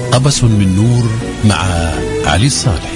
قبس من نور مع علي الصالح.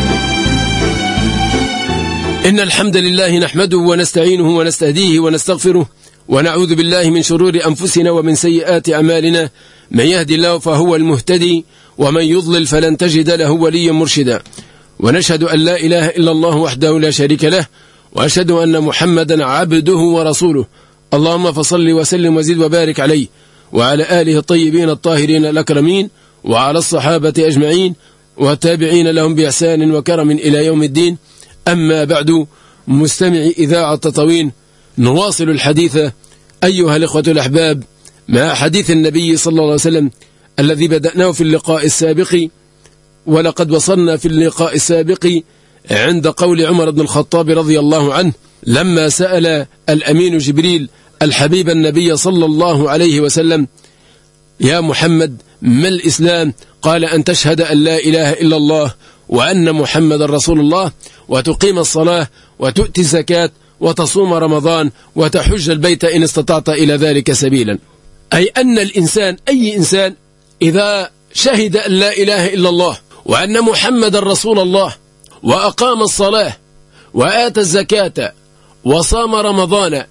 إن الحمد لله نحمده ونستعينه ونستهديه ونستغفره ونعوذ بالله من شرور أنفسنا ومن سيئات أعمالنا. من يهدي الله فهو المهتدي ومن يضلل فلن تجد له وليا مرشدا. ونشهد أن لا إله إلا الله وحده لا شريك له، وأشهد أن محمدا عبده ورسوله. اللهم فصل وسلم وزد وبارك عليه وعلى آله الطيبين الطاهرين الأكرمين وعلى الصحابة أجمعين والتابعين لهم بإحسان وكرم إلى يوم الدين. أما بعد، مستمعي إذاعة تطاوين، نواصل الحديث أيها الإخوة الأحباب مع حديث النبي صلى الله عليه وسلم الذي بدأناه في اللقاء السابق. ولقد وصلنا في اللقاء السابق عند قول عمر بن الخطاب رضي الله عنه لما سأل الأمين جبريل الحبيب النبي صلى الله عليه وسلم: يا محمد ما الإسلام؟ قال: أن تشهد أن لا إله إلا الله وأن محمد رسول الله، وتقيم الصلاة وتؤتي الزكاة وتصوم رمضان وتحج البيت إن استطعت إلى ذلك سبيلا. أي أن الإنسان، أي إنسان، إذا شهد أن لا إله إلا الله وأن محمد رسول الله وأقام الصلاة وآتى الزكاة وصام رمضان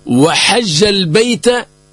وحج البيت،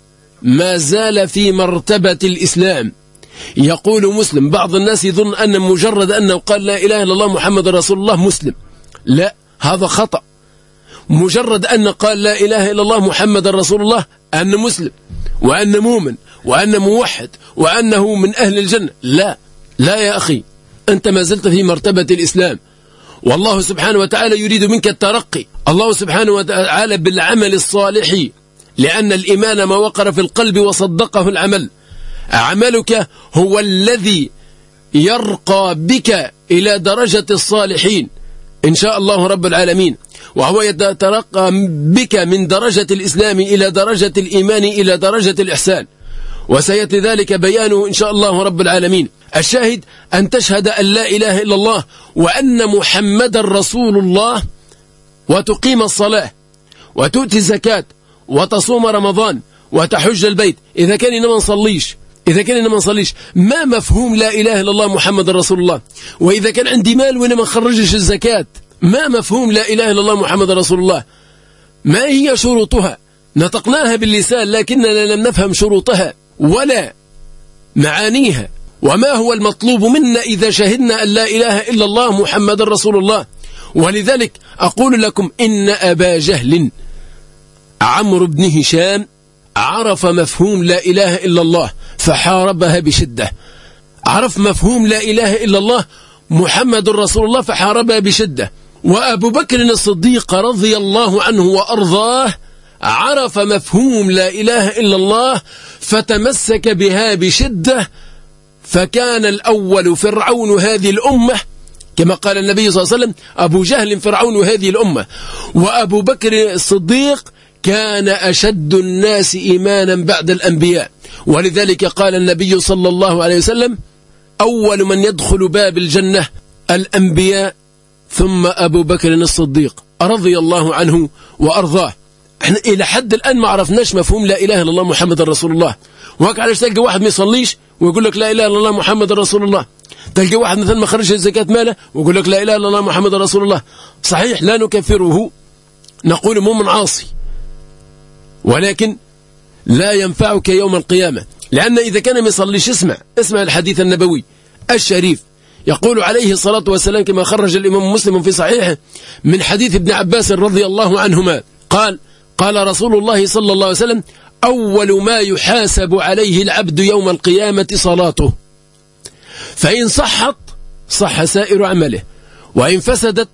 ما زال في مرتبة الإسلام. يقول مسلم، بعض الناس يظن أن مجرد أنه قال لا إله إلا الله محمد رسول الله مسلم. لا، هذا خطأ. مجرد أن قال لا إله إلا الله محمد رسول الله أن مسلم وأن مؤمن وأن موحد وأنه من أهل الجنة. لا لا يا أخي، أنت ما زلت في مرتبة الإسلام، والله سبحانه وتعالى يريد منك الترقي. الله سبحانه وتعالى بالعمل الصالح، لأن الإيمان ما وقر في القلب وصدقه العمل. عملك هو الذي يرقى بك إلى درجة الصالحين إن شاء الله رب العالمين، وهو يترقى بك من درجة الإسلام إلى درجة الإيمان إلى درجة الإحسان، وسيأتي ذلك بيانه إن شاء الله رب العالمين. الشاهد أن تشهد أن لا إله إلا الله وأن محمد رسول الله، وتقيم الصلاة وتؤتي الزكاة وتصوم رمضان وتحج البيت. إذا كان إنما نصليش، ما مفهوم لا إله إلا الله محمد رسول الله؟ وإذا كان عندي مال وإنما نخرجش الزكاة، ما مفهوم لا إله إلا الله محمد رسول الله؟ ما هي شروطها؟ نطقناها باللسان لكننا لم نفهم شروطها ولا معانيها، وما هو المطلوب منا إذا شهدنا أن لا إله إلا الله محمد رسول الله. ولذلك أقول لكم إن أبا جهل عمرو بن هشام عرف مفهوم لا إله إلا الله فحاربها بشدة. عرف مفهوم لا إله إلا الله محمد رسول الله فحاربها بشدة. وأبو بكر الصديق رضي الله عنه وأرضاه عرف مفهوم لا إله إلا الله فتمسك بها بشدة، فكان الأول فرعون هذه الأمة، كما قال النبي صلى الله عليه وسلم: أبو جهل فرعون هذه الأمة. وأبو بكر الصديق كان أشد الناس إيمانا بعد الأنبياء، ولذلك قال النبي صلى الله عليه وسلم: أول من يدخل باب الجنة الأنبياء ثم أبو بكر الصديق رضي الله عنه وأرضاه. احنا إلى حد الآن ما عرفناش مفهوم لا إله إلا الله محمد رسول الله. وهكذا علاش تلقى واحد ما يصليش ويقول لك لا إله إلا الله محمد رسول الله، تلقى واحد مثلا ما خرج الزكاة ماله ويقول لك لا إله إلا الله محمد رسول الله. صحيح لا نكفره، نقول مؤمن عاصي، ولكن لا ينفعك يوم القيامة، لأن إذا كان ما يصليش، اسمع الحديث النبوي الشريف، يقول عليه الصلاة والسلام كما خرج الإمام مسلم في صحيحه من حديث ابن عباس رضي الله عنهما قال رسول الله صلى الله عليه وسلم: أول ما يحاسب عليه العبد يوم القيامة صلاته، فإن صحت صح سائر عمله، وإن فسدت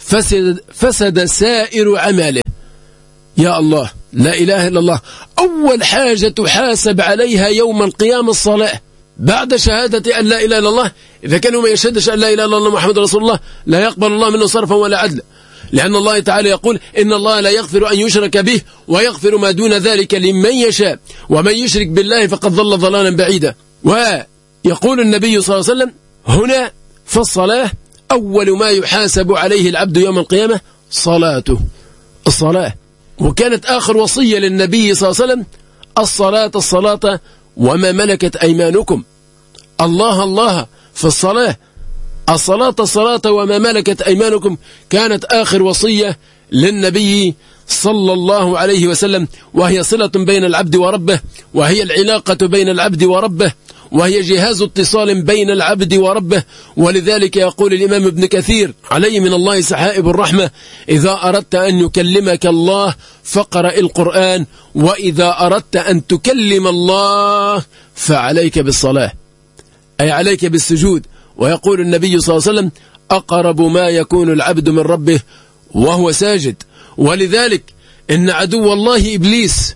فسد سائر عمله. يا الله، لا إله إلا الله، أول حاجة تحاسب عليها يوم القيامة الصلاة بعد شهادة أن لا إله إلا الله. إذا كانوا ما يشهدش أن لا إله إلا الله محمد رسول الله لا يقبل الله منه صرفا ولا عدلا، لأن الله تعالى يقول: إن الله لا يغفر أن يشرك به ويغفر ما دون ذلك لمن يشاء ومن يشرك بالله فقد ضل ضلالا بعيدا. ويقول النبي صلى الله عليه وسلم هنا في الصلاة: أول ما يحاسب عليه العبد يوم القيامة صلاته، الصلاة. وكانت آخر وصية للنبي صلى الله عليه وسلم: الصلاة وما ملكت أيمانكم. الله الله في الصلاة. الصلاة وما ملكت أيمانكم كانت آخر وصية للنبي صلى الله عليه وسلم، وهي صلة بين العبد وربه، وهي العلاقة بين العبد وربه، وهي جهاز اتصال بين العبد وربه. ولذلك يقول الإمام ابن كثير عليه من الله سحائب الرحمة: إذا أردت أن يكلمك الله فاقرأ القرآن، وإذا أردت أن تكلم الله فعليك بالصلاة، أي عليك بالسجود. ويقول النبي صلى الله عليه وسلم: أقرب ما يكون العبد من ربه وهو ساجد. ولذلك إن عدو الله إبليس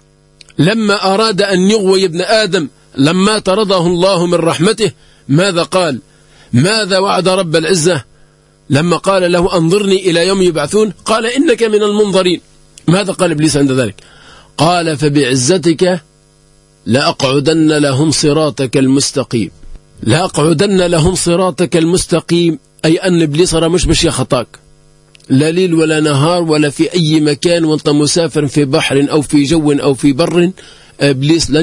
لما أراد أن يغوي ابن آدم، لما طرده الله من رحمته، ماذا قال؟ ماذا وعد رب العزة لما قال له: أنظرني إلى يوم يبعثون؟ قال: إنك من المنظرين. ماذا قال إبليس عند ذلك؟ قال: فبعزتك لأقعدن لهم صراطك المستقيم. لأقعدن لهم صراطك المستقيم، أي أن إبليس مش بشي خطاك، لا ليل ولا نهار ولا في أي مكان، وانت مسافر في بحر أو في جو أو في بر، إبليس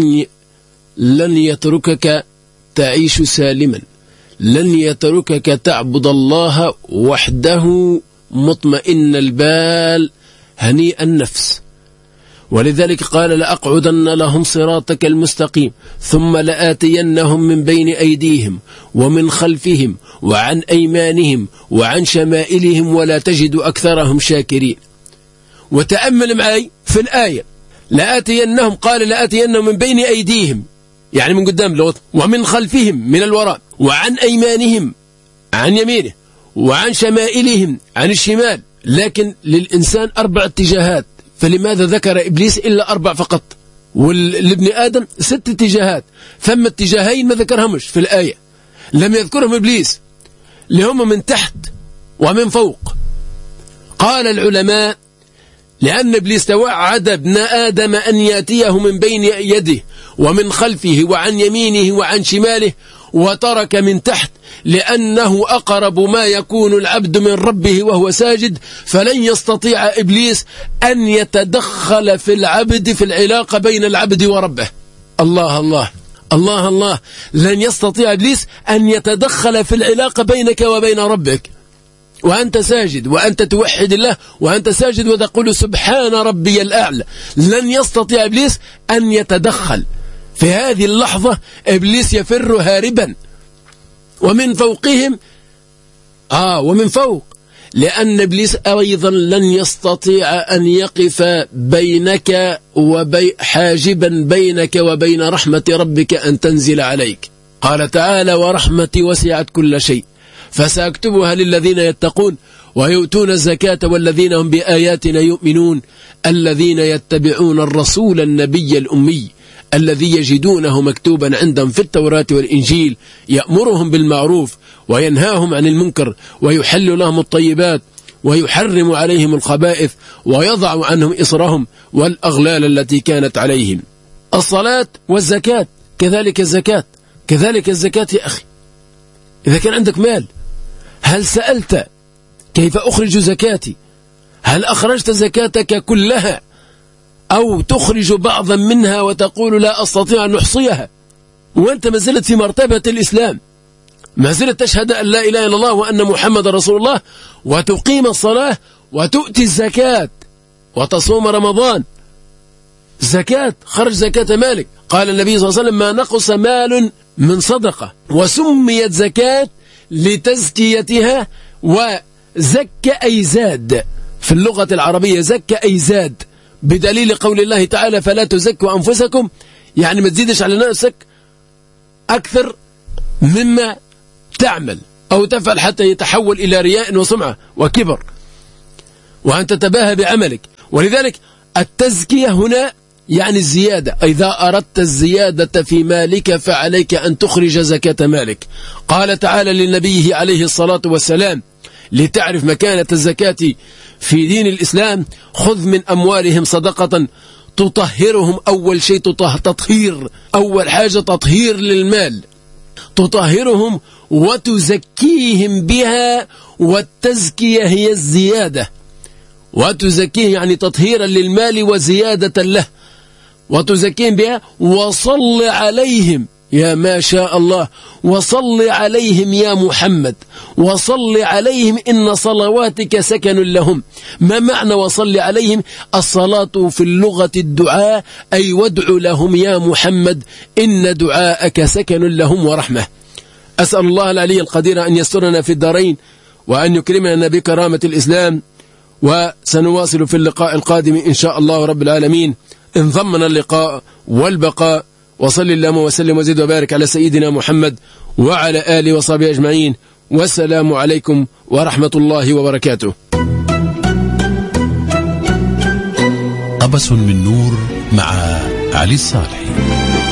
لن يتركك تعيش سالما، لن يتركك تعبد الله وحده مطمئن البال هنيئ النفس. ولذلك قال: لأقعدن لهم صراطك المستقيم ثم لآتينهم من بين أيديهم ومن خلفهم وعن أيمانهم وعن شمائلهم ولا تجد أكثرهم شاكرين. وتأمل معي في الآية: لآتينهم، قال لآتينهم من بين أيديهم يعني من قدام الوطن، ومن خلفهم من الوراء، وعن أيمانهم عن يمينه، وعن شمائلهم عن الشمال. لكن للإنسان 4 اتجاهات، فلماذا ذكر إبليس إلا 4 فقط؟ ولابن آدم 6 اتجاهات، ثم اتجاهين ما ذكرهمش في الآية، لم يذكرهم إبليس، لهم من تحت ومن فوق. قال العلماء: لأن إبليس توعد ابن آدم أن يأتيه من بين يده ومن خلفه وعن يمينه وعن شماله، وترك من تحت، لأنه أقرب ما يكون العبد من ربه وهو ساجد، فلن يستطيع إبليس أن يتدخل في العبد في العلاقة بين العبد وربه. الله الله الله الله، لن يستطيع إبليس أن يتدخل في العلاقة بينك وبين ربك وأنت ساجد، وأنت توحد الله وأنت ساجد وتقول سبحان ربي الأعلى. لن يستطيع إبليس أن يتدخل في هذه اللحظة. إبليس يفر هاربا. ومن فوقهم ومن فوق، لأن إبليس أيضا لن يستطيع أن يقف بينك حاجبا بينك وبين رحمة ربك أن تنزل عليك. قال تعالى: ورحمتي وسعت كل شيء فسأكتبها للذين يتقون ويؤتون الزكاة والذين هم بآياتنا يؤمنون الذين يتبعون الرسول النبي الأمي الذي يجدونه مكتوبا عندهم في التوراة والإنجيل يأمرهم بالمعروف وينهاهم عن المنكر ويحل لهم الطيبات ويحرم عليهم الخبائث ويضع عنهم إصرهم والأغلال التي كانت عليهم. الصلاة والزكاة كذلك الزكاة، كذلك الزكاة يا أخي. إذا كان عندك مال، هل سألت كيف أخرج زكاتي؟ هل أخرجت زكاتك كلها أو تخرج بعضا منها وتقول لا أستطيع أن أحصيها؟ وأنت ما زلت في مرتبة الإسلام، ما زلت تشهد أن لا إله إلا الله وأن محمد رسول الله، وتقيم الصلاة وتؤتي الزكاة وتصوم رمضان. زكاة، خرج زكاة مالك. قال النبي صلى الله عليه وسلم: ما نقص مال من صدقة، وسميت زكاة لتزكيتها، وزك أي زاد في اللغة العربية، زك أي زاد، بدليل قول الله تعالى: فلا تزكوا أنفسكم، يعني ما تزيدش على نفسك أكثر مما تعمل أو تفعل حتى يتحول إلى رياء وسمعة وكبر وأن تتباهى بعملك. ولذلك التزكية هنا يعني الزيادة. إذا أردت الزيادة في مالك فعليك أن تخرج زكاة مالك. قال تعالى لنبيه عليه الصلاة والسلام لتعرف مكانة الزكاة في دين الإسلام: خذ من أموالهم صدقة تطهرهم. أول شيء تطهير، أول حاجة تطهير للمال، تطهرهم وتزكيهم بها. والتزكية هي الزيادة، وتزكيه يعني تطهيرا للمال وزيادة له، وتزكيهم بها. وصل عليهم يا ما شاء الله. وصل عليهم يا محمد، وصل عليهم إن صلواتك سكن لهم. ما معنى وصل عليهم؟ الصلاة في اللغة الدعاء، أي وادع لهم يا محمد إن دعاءك سكن لهم ورحمة. أسأل الله العلي القدير أن يسترنا في الدارين، وأن يكرمنا بكرامة الإسلام. وسنواصل في اللقاء القادم إن شاء الله رب العالمين. إن ضمن اللقاء والبقاء. وصل اللهم وسلم وزد وبارك على سيدنا محمد وعلى آله وصحبه أجمعين. والسلام عليكم ورحمة الله وبركاته. قبس من نور مع علي الصالحي.